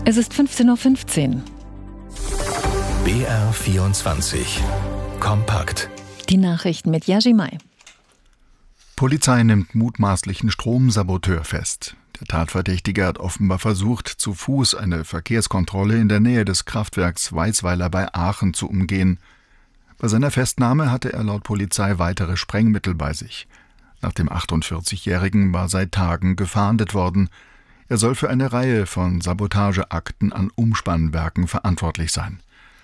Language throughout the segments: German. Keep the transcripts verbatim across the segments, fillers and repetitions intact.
Es ist fünfzehn Uhr fünfzehn. B R vierundzwanzig. Kompakt. Die Nachrichten mit Yajimai. Polizei nimmt mutmaßlichen Stromsaboteur fest. Der Tatverdächtige hat offenbar versucht, zu Fuß eine Verkehrskontrolle in der Nähe des Kraftwerks Weisweiler bei Aachen zu umgehen. Bei seiner Festnahme hatte er laut Polizei weitere Sprengmittel bei sich. Nach dem achtundvierzigjährigen war seit Tagen gefahndet worden. Er soll für eine Reihe von Sabotageakten an Umspannwerken verantwortlich sein.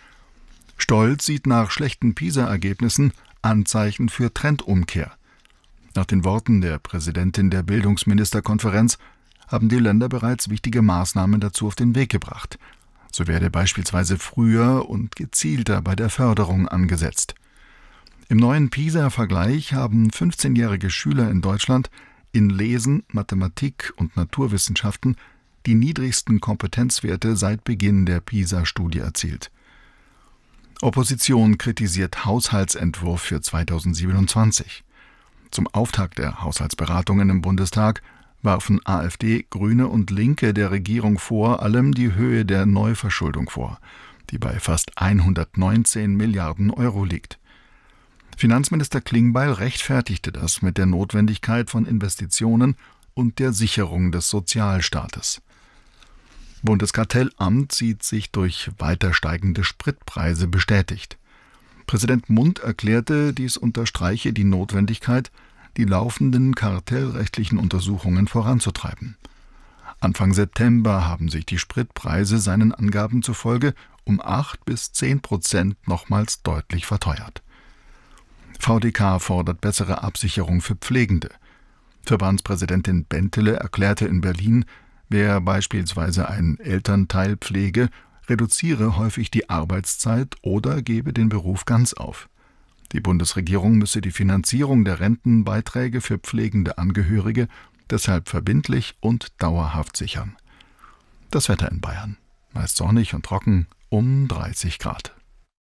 Stolz sieht nach schlechten PISA-Ergebnissen Anzeichen für Trendumkehr. Nach den Worten der Präsidentin der Bildungsministerkonferenz haben die Länder bereits wichtige Maßnahmen dazu auf den Weg gebracht. So werde beispielsweise früher und gezielter bei der Förderung angesetzt. Im neuen PISA-Vergleich haben fünfzehnjährige Schüler in Deutschland in Lesen, Mathematik und Naturwissenschaften die niedrigsten Kompetenzwerte seit Beginn der PISA-Studie erzielt. Opposition kritisiert Haushaltsentwurf für zweitausendsiebenundzwanzig. Zum Auftakt der Haushaltsberatungen im Bundestag warfen AfD, Grüne und Linke der Regierung vor allem die Höhe der Neuverschuldung vor, die bei fast hundertneunzehn Milliarden Euro liegt. Finanzminister Klingbeil rechtfertigte das mit der Notwendigkeit von Investitionen und der Sicherung des Sozialstaates. Bundeskartellamt sieht sich durch weiter steigende Spritpreise bestätigt. Präsident Mundt erklärte, dies unterstreiche die Notwendigkeit, die laufenden kartellrechtlichen Untersuchungen voranzutreiben. Anfang September haben sich die Spritpreise seinen Angaben zufolge um acht bis zehn Prozent nochmals deutlich verteuert. V D K fordert bessere Absicherung für Pflegende. Verbandspräsidentin Bentele erklärte in Berlin, wer beispielsweise einen Elternteil pflege, reduziere häufig die Arbeitszeit oder gebe den Beruf ganz auf. Die Bundesregierung müsse die Finanzierung der Rentenbeiträge für pflegende Angehörige deshalb verbindlich und dauerhaft sichern. Das Wetter in Bayern. Meist sonnig und trocken, um dreißig Grad.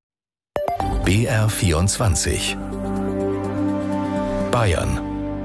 B R vierundzwanzig. Bayern.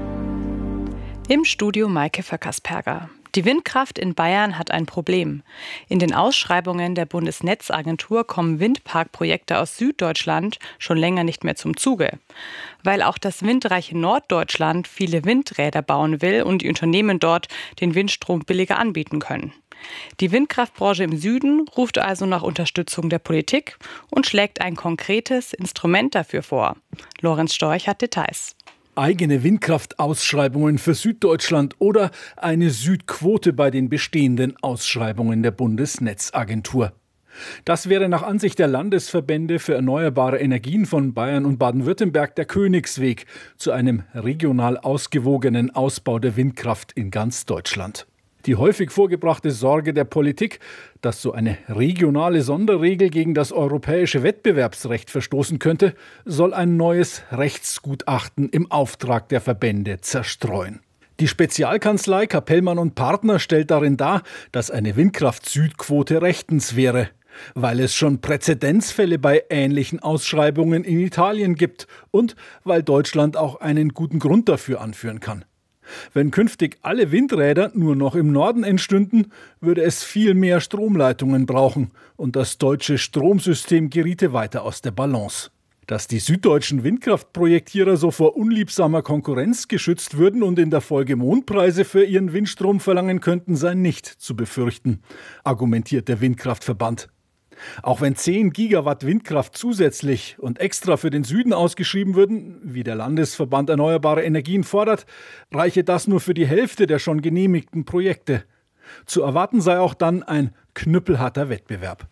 Im Studio Maike Vöckersperger. Die Windkraft in Bayern hat ein Problem. In den Ausschreibungen der Bundesnetzagentur kommen Windparkprojekte aus Süddeutschland schon länger nicht mehr zum Zuge. Weil auch das windreiche Norddeutschland viele Windräder bauen will und die Unternehmen dort den Windstrom billiger anbieten können. Die Windkraftbranche im Süden ruft also nach Unterstützung der Politik und schlägt ein konkretes Instrument dafür vor. Lorenz Storch hat Details. Eigene Windkraftausschreibungen für Süddeutschland oder eine Südquote bei den bestehenden Ausschreibungen der Bundesnetzagentur. Das wäre nach Ansicht der Landesverbände für erneuerbare Energien von Bayern und Baden-Württemberg der Königsweg zu einem regional ausgewogenen Ausbau der Windkraft in ganz Deutschland. Die häufig vorgebrachte Sorge der Politik, dass so eine regionale Sonderregel gegen das europäische Wettbewerbsrecht verstoßen könnte, soll ein neues Rechtsgutachten im Auftrag der Verbände zerstreuen. Die Spezialkanzlei Kapellmann und Partner stellt darin dar, dass eine Windkraft-Südquote rechtens wäre, weil es schon Präzedenzfälle bei ähnlichen Ausschreibungen in Italien gibt und weil Deutschland auch einen guten Grund dafür anführen kann. Wenn künftig alle Windräder nur noch im Norden entstünden, würde es viel mehr Stromleitungen brauchen und das deutsche Stromsystem geriete weiter aus der Balance. Dass die süddeutschen Windkraftprojektierer so vor unliebsamer Konkurrenz geschützt würden und in der Folge Mondpreise für ihren Windstrom verlangen könnten, sei nicht zu befürchten, argumentiert der Windkraftverband. Auch wenn zehn Gigawatt Windkraft zusätzlich und extra für den Süden ausgeschrieben würden, wie der Landesverband Erneuerbare Energien fordert, reiche das nur für die Hälfte der schon genehmigten Projekte. Zu erwarten sei auch dann ein knüppelharter Wettbewerb.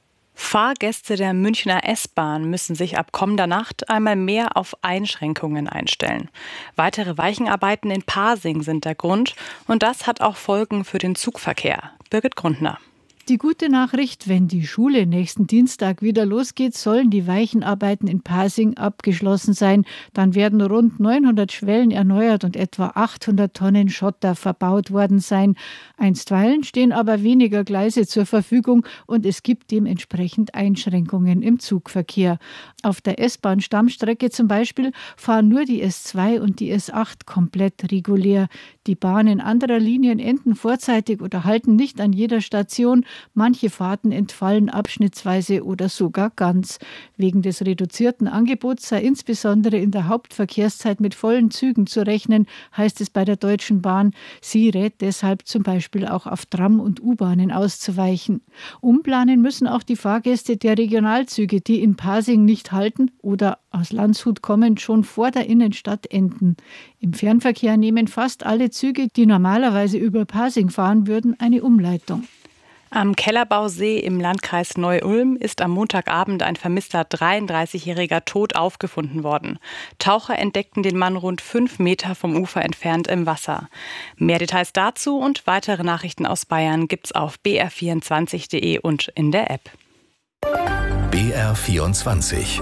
Fahrgäste der Münchner S-Bahn müssen sich ab kommender Nacht einmal mehr auf Einschränkungen einstellen. Weitere Weichenarbeiten in Pasing sind der Grund und das hat auch Folgen für den Zugverkehr. Birgit Grundner. Die gute Nachricht, wenn die Schule nächsten Dienstag wieder losgeht, sollen die Weichenarbeiten in Pasing abgeschlossen sein. Dann werden rund neunhundert Schwellen erneuert und etwa achthundert Tonnen Schotter verbaut worden sein. Einstweilen stehen aber weniger Gleise zur Verfügung und es gibt dementsprechend Einschränkungen im Zugverkehr. Auf der S-Bahn-Stammstrecke zum Beispiel fahren nur die S zwei und die S acht komplett regulär. Die Bahnen anderer Linien enden vorzeitig oder halten nicht an jeder Station. Manche Fahrten entfallen abschnittsweise oder sogar ganz. Wegen des reduzierten Angebots sei insbesondere in der Hauptverkehrszeit mit vollen Zügen zu rechnen, heißt es bei der Deutschen Bahn. Sie rät deshalb zum Beispiel auch auf Tram- und U-Bahnen auszuweichen. Umplanen müssen auch die Fahrgäste der Regionalzüge, die in Pasing nicht halten oder aus Landshut kommend schon vor der Innenstadt enden. Im Fernverkehr nehmen fast alle Züge, die normalerweise über Pasing fahren würden, eine Umleitung. Am Kellerbausee im Landkreis Neu-Ulm ist am Montagabend ein vermisster dreiunddreißigjähriger tot aufgefunden worden. Taucher entdeckten den Mann rund fünf Meter vom Ufer entfernt im Wasser. Mehr Details dazu und weitere Nachrichten aus Bayern gibt's auf b r vierundzwanzig punkt de und in der App. B R vierundzwanzig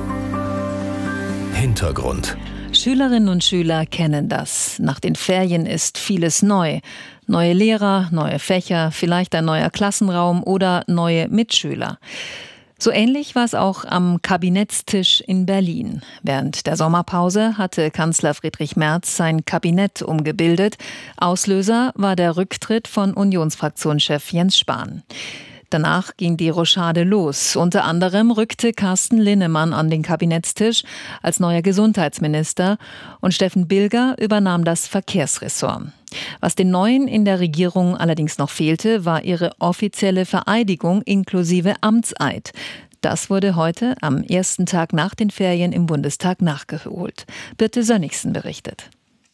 Hintergrund. Schülerinnen und Schüler kennen das. Nach den Ferien ist vieles neu. Neue Lehrer, neue Fächer, vielleicht ein neuer Klassenraum oder neue Mitschüler. So ähnlich war es auch am Kabinettstisch in Berlin. Während der Sommerpause hatte Kanzler Friedrich Merz sein Kabinett umgebildet. Auslöser war der Rücktritt von Unionsfraktionschef Jens Spahn. Danach ging die Rochade los. Unter anderem rückte Carsten Linnemann an den Kabinettstisch als neuer Gesundheitsminister und Steffen Bilger übernahm das Verkehrsressort. Was den Neuen in der Regierung allerdings noch fehlte, war ihre offizielle Vereidigung inklusive Amtseid. Das wurde heute am ersten Tag nach den Ferien im Bundestag nachgeholt. Birte Sönnigsen berichtet.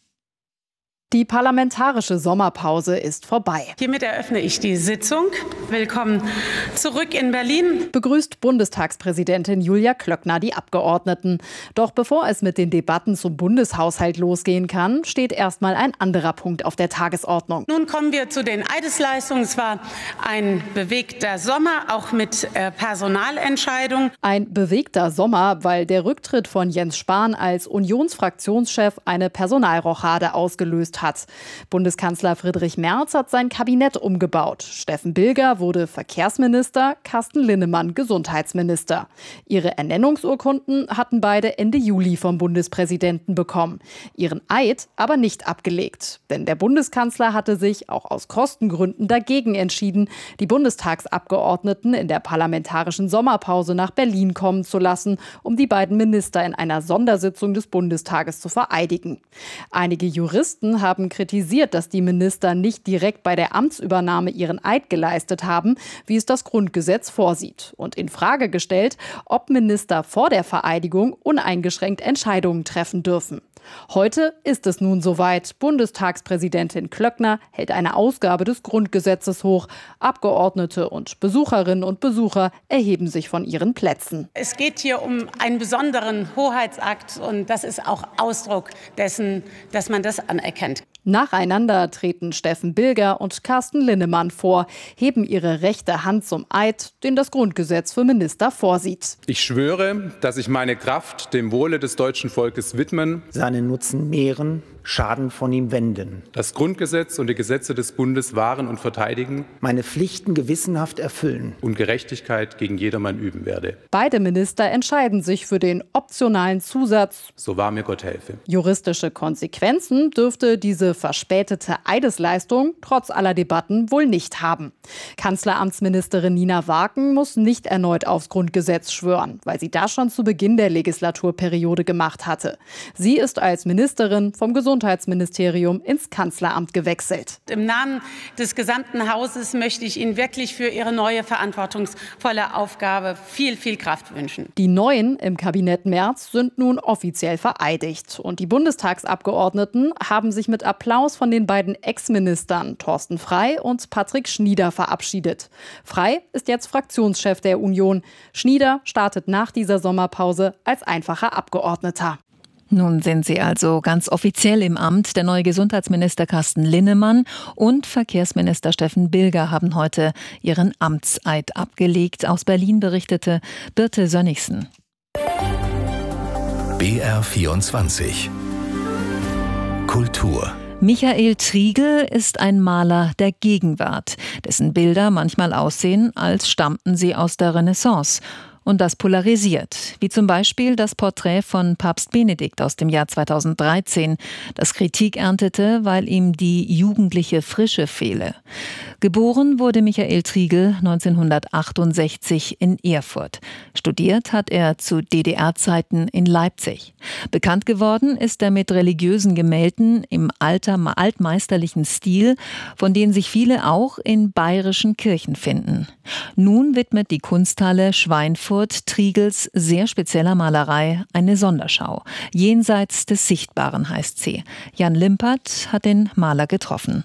Die parlamentarische Sommerpause ist vorbei. Hiermit eröffne ich die Sitzung. Willkommen zurück in Berlin. Begrüßt Bundestagspräsidentin Julia Klöckner die Abgeordneten. Doch bevor es mit den Debatten zum Bundeshaushalt losgehen kann, steht erstmal ein anderer Punkt auf der Tagesordnung. Nun kommen wir zu den Eidesleistungen. Es war ein bewegter Sommer, auch mit äh, Personalentscheidung. Ein bewegter Sommer, weil der Rücktritt von Jens Spahn als Unionsfraktionschef eine Personalrochade ausgelöst hat. Hat. Bundeskanzler Friedrich Merz hat sein Kabinett umgebaut. Steffen Bilger wurde Verkehrsminister, Carsten Linnemann Gesundheitsminister. Ihre Ernennungsurkunden hatten beide Ende Juli vom Bundespräsidenten bekommen. Ihren Eid aber nicht abgelegt. Denn der Bundeskanzler hatte sich auch aus Kostengründen dagegen entschieden, die Bundestagsabgeordneten in der parlamentarischen Sommerpause nach Berlin kommen zu lassen, um die beiden Minister in einer Sondersitzung des Bundestages zu vereidigen. Einige Juristen haben haben kritisiert, dass die Minister nicht direkt bei der Amtsübernahme ihren Eid geleistet haben, wie es das Grundgesetz vorsieht. Und in Frage gestellt, ob Minister vor der Vereidigung uneingeschränkt Entscheidungen treffen dürfen. Heute ist es nun soweit. Bundestagspräsidentin Klöckner hält eine Ausgabe des Grundgesetzes hoch. Abgeordnete und Besucherinnen und Besucher erheben sich von ihren Plätzen. Es geht hier um einen besonderen Hoheitsakt und das ist auch Ausdruck dessen, dass man das anerkennt. Nacheinander treten Steffen Bilger und Carsten Linnemann vor, heben ihre rechte Hand zum Eid, den das Grundgesetz für Minister vorsieht. Ich schwöre, dass ich meine Kraft dem Wohle des deutschen Volkes widmen, seinen Nutzen mehren, Schaden von ihm wenden, das Grundgesetz und die Gesetze des Bundes wahren und verteidigen, meine Pflichten gewissenhaft erfüllen und Gerechtigkeit gegen jedermann üben werde. Beide Minister entscheiden sich für den optionalen Zusatz, so wahr mir Gott helfe. Juristische Konsequenzen dürfte diese verspätete Eidesleistung trotz aller Debatten wohl nicht haben. Kanzleramtsministerin Nina Waken muss nicht erneut aufs Grundgesetz schwören, weil sie das schon zu Beginn der Legislaturperiode gemacht hatte. Sie ist als Ministerin vom Gesundheitsministerium ins Kanzleramt gewechselt. Im Namen des gesamten Hauses möchte ich Ihnen wirklich für Ihre neue verantwortungsvolle Aufgabe viel, viel Kraft wünschen. Die Neuen im Kabinett Merz sind nun offiziell vereidigt. Und die Bundestagsabgeordneten haben sich mit Applaus von den beiden Ex-Ministern Thorsten Frey und Patrick Schnieder verabschiedet. Frey ist jetzt Fraktionschef der Union. Schnieder startet nach dieser Sommerpause als einfacher Abgeordneter. Nun sind sie also ganz offiziell im Amt. Der neue Gesundheitsminister Carsten Linnemann und Verkehrsminister Steffen Bilger haben heute ihren Amtseid abgelegt. Aus Berlin berichtete Birte Sönnigsen. B R vierundzwanzig Kultur. Michael Triegel ist ein Maler der Gegenwart, dessen Bilder manchmal aussehen, als stammten sie aus der Renaissance. Und das polarisiert, wie zum Beispiel das Porträt von Papst Benedikt aus dem Jahr zweitausenddreizehn, das Kritik erntete, weil ihm die jugendliche Frische fehle. Geboren wurde Michael Triegel neunzehnhundertachtundsechzig in Erfurt. Studiert hat er zu D D R-Zeiten in Leipzig. Bekannt geworden ist er mit religiösen Gemälden im alter, altmeisterlichen Stil, von denen sich viele auch in bayerischen Kirchen finden. Nun widmet die Kunsthalle Schweinfurt Triegels sehr spezieller Malerei eine Sonderschau. Jenseits des Sichtbaren heißt sie. Jan Limpert hat den Maler getroffen.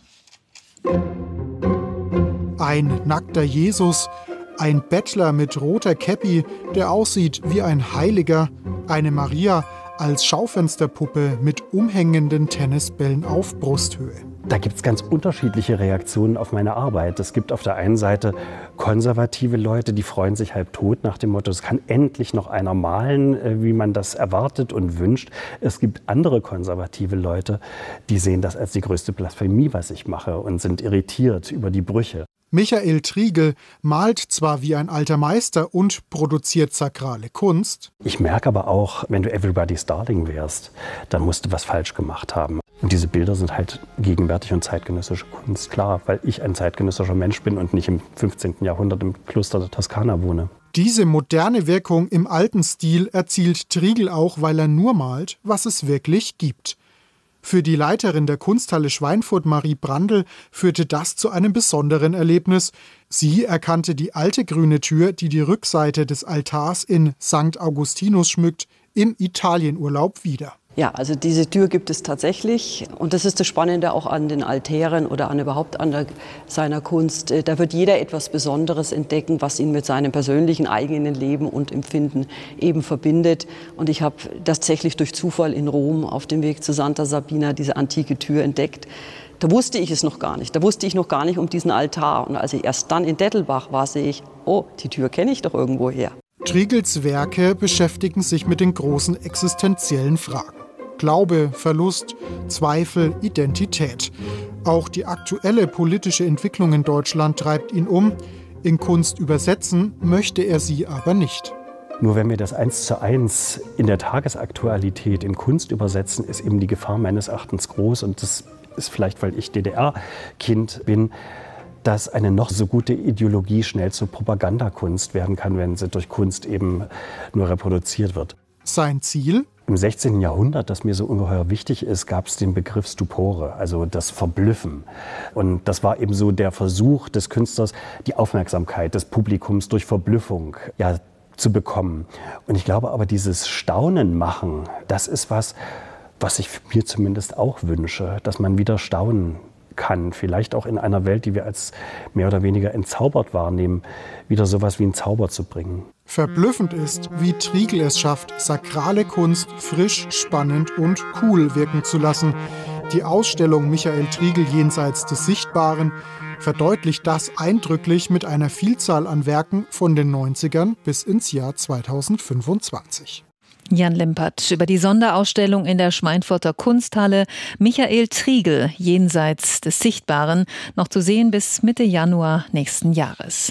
Ein nackter Jesus, ein Bettler mit roter Käppi, der aussieht wie ein Heiliger, eine Maria als Schaufensterpuppe mit umhängenden Tennisbällen auf Brusthöhe. Da gibt es ganz unterschiedliche Reaktionen auf meine Arbeit. Es gibt auf der einen Seite konservative Leute, die freuen sich halb tot nach dem Motto, es kann endlich noch einer malen, wie man das erwartet und wünscht. Es gibt andere konservative Leute, die sehen das als die größte Blasphemie, was ich mache, und sind irritiert über die Brüche. Michael Triegel malt zwar wie ein alter Meister und produziert sakrale Kunst. Ich merke aber auch, wenn du Everybody's Darling wärst, dann musst du was falsch gemacht haben. Und diese Bilder sind halt gegenwärtig und zeitgenössische Kunst, klar, weil ich ein zeitgenössischer Mensch bin und nicht im fünfzehnten Jahrhundert im Kloster der Toskana wohne. Diese moderne Wirkung im alten Stil erzielt Triegel auch, weil er nur malt, was es wirklich gibt. Für die Leiterin der Kunsthalle Schweinfurt, Marie Brandl, führte das zu einem besonderen Erlebnis. Sie erkannte die alte grüne Tür, die die Rückseite des Altars in Sankt Augustinus schmückt, im Italienurlaub wieder. Ja, also diese Tür gibt es tatsächlich, und das ist das Spannende auch an den Altären oder an überhaupt an der, seiner Kunst. Da wird jeder etwas Besonderes entdecken, was ihn mit seinem persönlichen eigenen Leben und Empfinden eben verbindet. Und ich habe tatsächlich durch Zufall in Rom auf dem Weg zu Santa Sabina diese antike Tür entdeckt. Da wusste ich es noch gar nicht. Da wusste ich noch gar nicht um diesen Altar. Und als ich erst dann in Dettelbach war, sehe ich, oh, die Tür kenne ich doch irgendwo her. Triegels Werke beschäftigen sich mit den großen existenziellen Fragen. Glaube, Verlust, Zweifel, Identität. Auch die aktuelle politische Entwicklung in Deutschland treibt ihn um. In Kunst übersetzen möchte er sie aber nicht. Nur wenn wir das eins zu eins in der Tagesaktualität in Kunst übersetzen, ist eben die Gefahr meines Erachtens groß. Und das ist vielleicht, weil ich D D R-Kind bin, dass eine noch so gute Ideologie schnell zur Propagandakunst werden kann, wenn sie durch Kunst eben nur reproduziert wird. Sein Ziel? Im sechzehnten Jahrhundert, das mir so ungeheuer wichtig ist, gab es den Begriff Stupore, also das Verblüffen. Und das war eben so der Versuch des Künstlers, die Aufmerksamkeit des Publikums durch Verblüffung ja, zu bekommen. Und ich glaube aber, dieses Staunen machen, das ist was, was ich mir zumindest auch wünsche, dass man wieder staunen kann, vielleicht auch in einer Welt, die wir als mehr oder weniger entzaubert wahrnehmen, wieder sowas wie einen Zauber zu bringen. Verblüffend ist, wie Triegel es schafft, sakrale Kunst frisch, spannend und cool wirken zu lassen. Die Ausstellung Michael Triegel jenseits des Sichtbaren verdeutlicht das eindrücklich mit einer Vielzahl an Werken von den neunzigern bis ins Jahr zweitausendfünfundzwanzig. Jan Limpert über die Sonderausstellung in der Schweinfurter Kunsthalle Michael Triegel jenseits des Sichtbaren, noch zu sehen bis Mitte Januar nächsten Jahres.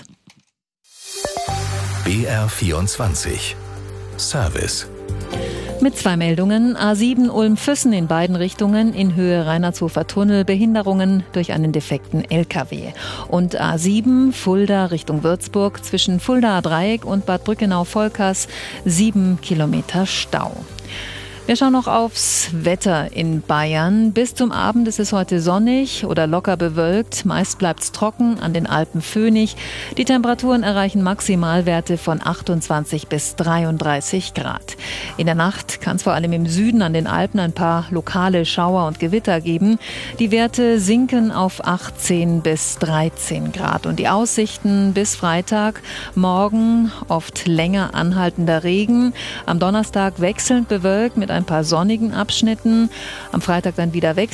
B R vierundzwanzig Service. Mit zwei Meldungen: A sieben Ulm-Füssen in beiden Richtungen in Höhe Reinhardshofer Tunnel, Behinderungen durch einen defekten L K W. Und A sieben Fulda Richtung Würzburg zwischen Fuldaer Dreieck und Bad Brückenau-Volkers sieben Kilometer Stau. Wir schauen noch aufs Wetter in Bayern. Bis zum Abend ist es heute sonnig oder locker bewölkt. Meist bleibt es trocken, an den Alpen föhnig. Die Temperaturen erreichen Maximalwerte von achtundzwanzig bis dreiunddreißig Grad. In der Nacht kann es vor allem im Süden an den Alpen ein paar lokale Schauer und Gewitter geben. Die Werte sinken auf achtzehn bis dreizehn Grad. Und die Aussichten bis Freitag: morgen oft länger anhaltender Regen. Am Donnerstag wechselnd bewölkt mit ein paar sonnigen Abschnitten. Am Freitag dann wieder wechselnd.